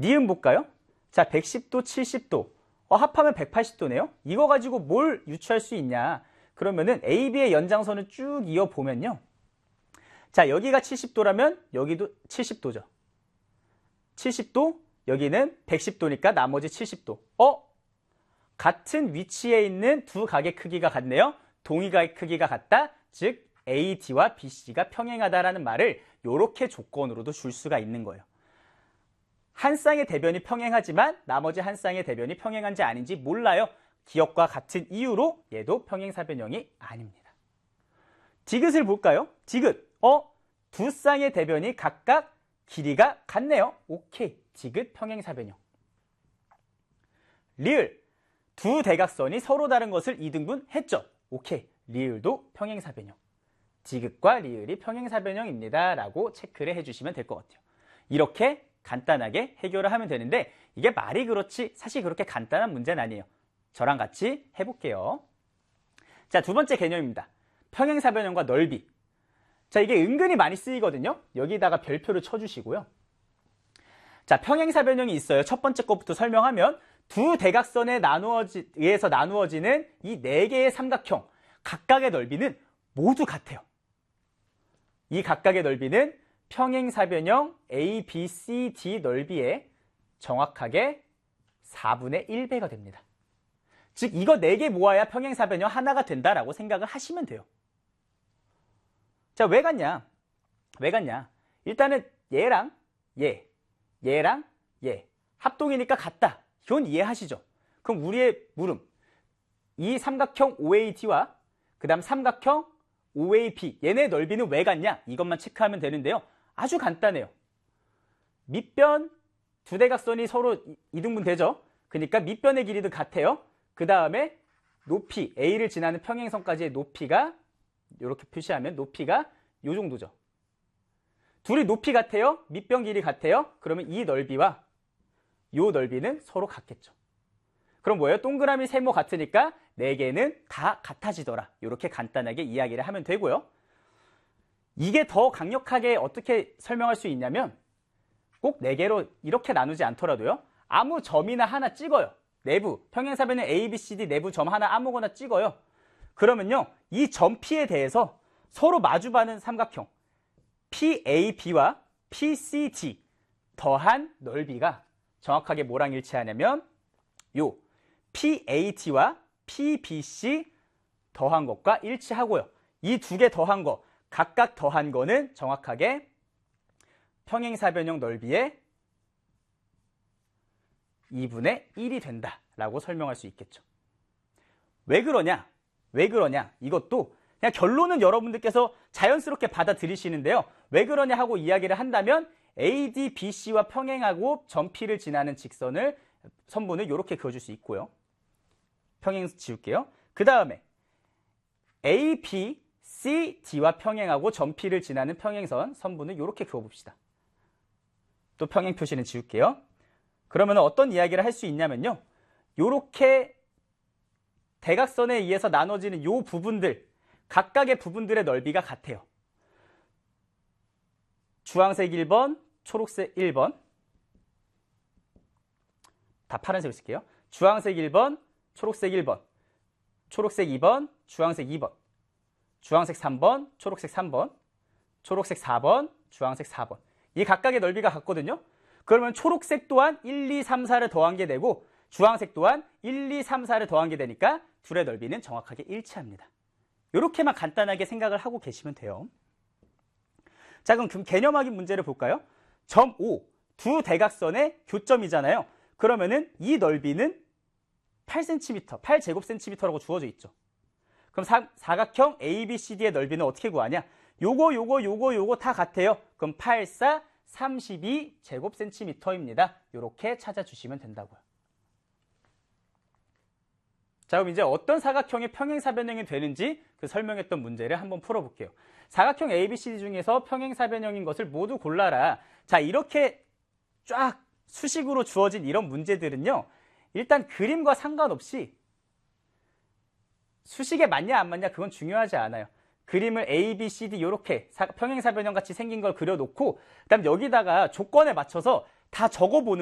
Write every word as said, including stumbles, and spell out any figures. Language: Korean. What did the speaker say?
니은 볼까요? 자, 백십 도, 칠십 도. 어, 합하면 백팔십 도네요. 이거 가지고 뭘 유추할 수 있냐? 그러면은 에이 비의 연장선을 쭉 이어보면요. 자, 여기가 칠십 도라면 여기도 칠십 도죠. 칠십 도, 여기는 백십 도니까 나머지 칠십 도. 어? 같은 위치에 있는 두 각의 크기가 같네요. 동의각의 크기가 같다. 즉 에이디와 비씨가 평행하다라는 말을 이렇게 조건으로도 줄 수가 있는 거예요. 한 쌍의 대변이 평행하지만 나머지 한 쌍의 대변이 평행한지 아닌지 몰라요. 기억과 같은 이유로 얘도 평행사변형이 아닙니다. 디귿을 볼까요? 디귿. 어? 두 쌍의 대변이 각각 길이가 같네요. 오케이. 디귿 평행사변형. 리을. 두 대각선이 서로 다른 것을 이등분 했죠. 오케이. 리을도 평행사변형. 디귿과 리을이 평행사변형입니다. 라고 체크를 해주시면 될 것 같아요. 이렇게 간단하게 해결을 하면 되는데 이게 말이 그렇지 사실 그렇게 간단한 문제는 아니에요. 저랑 같이 해볼게요. 자, 두 번째 개념입니다. 평행사변형과 넓이. 자, 이게 은근히 많이 쓰이거든요. 여기다가 별표를 쳐주시고요. 자, 평행사변형이 있어요. 첫 번째 것부터 설명하면 두 대각선에 나누어지, 의해서 나누어지는 이 네 개의 삼각형 각각의 넓이는 모두 같아요. 이 각각의 넓이는 평행사변형 에이 비 씨 디 넓이의 정확하게 사분의 일 배가 됩니다. 즉 이거 네 개 모아야 평행사변형 하나가 된다라고 생각을 하시면 돼요. 자, 왜 같냐? 왜 같냐? 일단은 얘랑 얘, 얘랑 얘 합동이니까 같다. 이건 이해하시죠? 그럼 우리의 물음 이 삼각형 오 에이 디와 그 다음 삼각형 오 에이 비 얘네 넓이는 왜 같냐? 이것만 체크하면 되는데요. 아주 간단해요. 밑변 두 대각선이 서로 이등분 되죠? 그러니까 밑변의 길이도 같아요. 그 다음에 높이 A를 지나는 평행선까지의 높이가 이렇게 표시하면 높이가 이 정도죠. 둘이 높이 같아요. 밑변 길이 같아요. 그러면 이 넓이와 이 넓이는 서로 같겠죠. 그럼 뭐예요? 동그라미 세모 같으니까 네 개는 다 같아지더라. 이렇게 간단하게 이야기를 하면 되고요. 이게 더 강력하게 어떻게 설명할 수 있냐면 꼭 네 개로 이렇게 나누지 않더라도요. 아무 점이나 하나 찍어요. 내부, 평행사변형 에이 비 씨 디 내부 점 하나 아무거나 찍어요. 그러면요. 이 점 P에 대해서 서로 마주보는 삼각형 피 에이 비와 피 씨 디 더한 넓이가 정확하게 뭐랑 일치하냐면 요 피 에이 티와 피 비 씨 더한 것과 일치하고요. 이 두 개 더한 거 각각 더한 거는 정확하게 평행사변형 넓이의 이분의 일이 된다라고 설명할 수 있겠죠. 왜 그러냐? 왜 그러냐? 이것도 그냥 결론은 여러분들께서 자연스럽게 받아들이시는데요. 왜 그러냐 하고 이야기를 한다면 에이 디 비 씨와 평행하고 점 P를 지나는 직선을 선분을 이렇게 그어줄 수 있고요. 평행 지울게요. 그 다음에 에이 비 씨 디와 평행하고 점 P를 지나는 평행선 선분을 이렇게 그어봅시다. 또 평행 표시는 지울게요. 그러면 어떤 이야기를 할 수 있냐면요. 이렇게 대각선에 의해서 나눠지는 이 부분들 각각의 부분들의 넓이가 같아요. 주황색 일 번, 초록색 일 번 다 파란색을 쓸게요. 주황색 일 번, 초록색 일 번, 초록색 이 번, 주황색 이 번, 주황색 삼 번, 초록색 삼 번, 초록색 사 번, 주황색 사 번. 이 각각의 넓이가 같거든요. 그러면 초록색 또한 일, 이, 삼, 사를 더한 게 되고 주황색 또한 일, 이, 삼, 사를 더한 게 되니까 둘의 넓이는 정확하게 일치합니다. 이렇게만 간단하게 생각을 하고 계시면 돼요. 자, 그럼 개념학인 문제를 볼까요? 점 오, 두 대각선의 교점이잖아요. 그러면은 이 넓이는 팔 센티미터, 팔 제곱센티미터라고 주어져 있죠. 그럼 사, 사각형 에이 비 씨 디의 넓이는 어떻게 구하냐? 요거, 요거, 요거, 요거 다 같아요. 그럼 팔, 사, 삼십이 제곱센티미터입니다. 이렇게 찾아주시면 된다고요. 자, 그럼 이제 어떤 사각형이 평행사변형이 되는지 그 설명했던 문제를 한번 풀어볼게요. 사각형 에이 비 씨 디 중에서 평행사변형인 것을 모두 골라라. 자, 이렇게 쫙 수식으로 주어진 이런 문제들은요. 일단 그림과 상관없이 수식에 맞냐 안 맞냐 그건 중요하지 않아요. 그림을 에이 비 씨 디 이렇게 평행사변형 같이 생긴 걸 그려놓고 그다음 여기다가 조건에 맞춰서 다 적어보는